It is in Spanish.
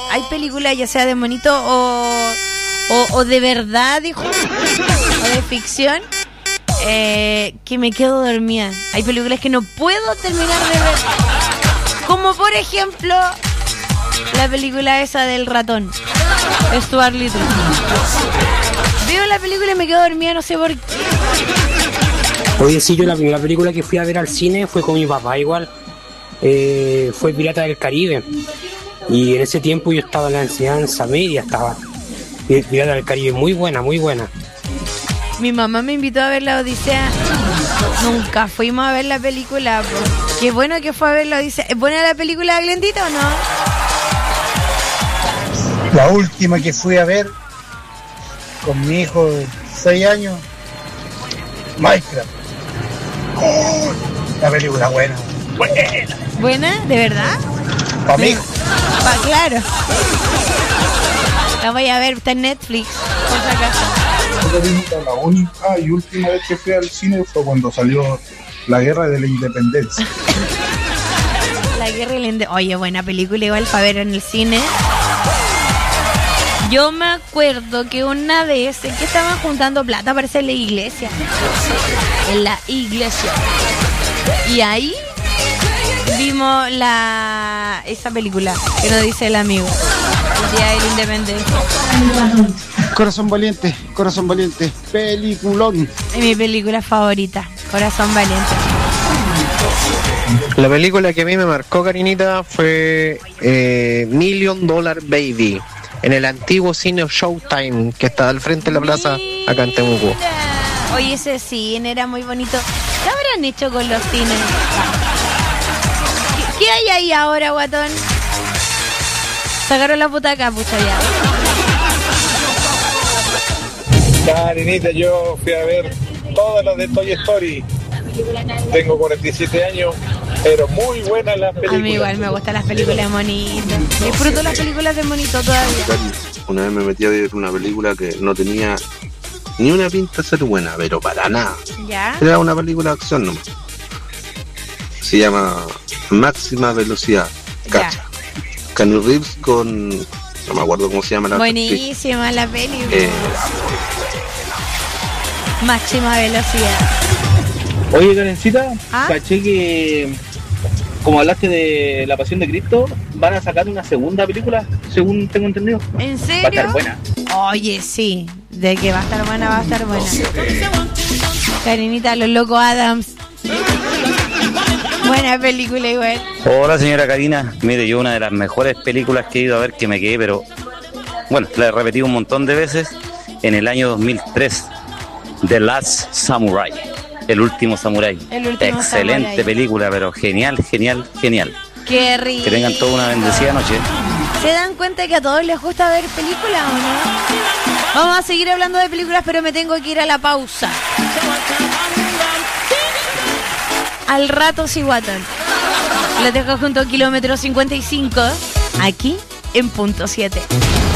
hay películas, ya sea de monito o de verdad, dijo, o de ficción, que me quedo dormida. Hay películas que no puedo terminar de ver. Como por ejemplo, la película esa del ratón, Stuart Little. Veo la película y me quedo dormida, no sé por qué. Oye, sí, yo la primera película que fui a ver al cine fue con mi papá igual. Fue Pirata del Caribe. Y en ese tiempo yo estaba en la enseñanza media, estaba Pirata del Caribe, muy buena, muy buena. Mi mamá me invitó a ver la Odisea. Nunca fuimos a ver la película. Qué bueno que fue a ver la Odisea. ¿Es buena la película, Glendita, o no? La última que fui a ver con mi hijo de 6 años, Minecraft. ¡Oh! La película buena. ¿Buena? ¿De verdad? Para mí. Claro. La voy a ver, está en Netflix, por si acaso. La única y última vez que fui al cine fue cuando salió La Guerra de la Independencia. La Guerra de la Independencia. Oye, buena película igual para ver en el cine. Yo me acuerdo que una vez en que estaban juntando plata, parece en la iglesia. En la iglesia. Y ahí vimos esa película que nos dice el amigo, el Día de la Independencia. Corazón Valiente, peliculón. Es mi película favorita, Corazón Valiente. La película que a mí me marcó, Karinita, fue Million Dollar Baby, en el antiguo cine Showtime, que está al frente de la plaza acá en Temuco. Oye, ese cine era muy bonito. ¿Qué habrán hecho con los cines? ¿Qué hay ahí ahora, guatón? Sacaron la butaca, pucha ya. Karinita, yo fui a ver todas las de Toy Story. Tengo 47 años, pero muy buenas las películas. A mí igual me gustan las películas de monito. Disfruto las películas de monito todavía. Una vez me metí a ver una película que no tenía ni una pinta de ser buena, pero para nada. ¿Ya? Era una película de acción nomás. Se llama Máxima Velocidad. Cacha. Keanu Reeves con... no me acuerdo cómo se llama la buenísima la peli. Máxima Velocidad. Oye, Karencita, ¿Ah? Caché que, como hablaste de La Pasión de Cristo, van a sacar una segunda película, según tengo entendido. ¿En serio? Va a estar buena. Oye, sí. De que va a estar buena, va a estar buena. Karinita, Los Locos Adams. Buena película igual. Hola, señora Karina. Mire, yo una de las mejores películas que he ido a ver, que me quedé, pero bueno, la he repetido un montón de veces, en el año 2003, The Last Samurai. El último samurái. Excelente samurái. Película, pero genial. Qué rico. Que tengan toda una bendecida noche. ¿Se dan cuenta que a todos les gusta ver películas o no? Vamos a seguir hablando de películas, pero me tengo que ir a la pausa. Al rato, sí, guatón. Lo dejo junto a Kilómetro 55, aquí en Punto 7.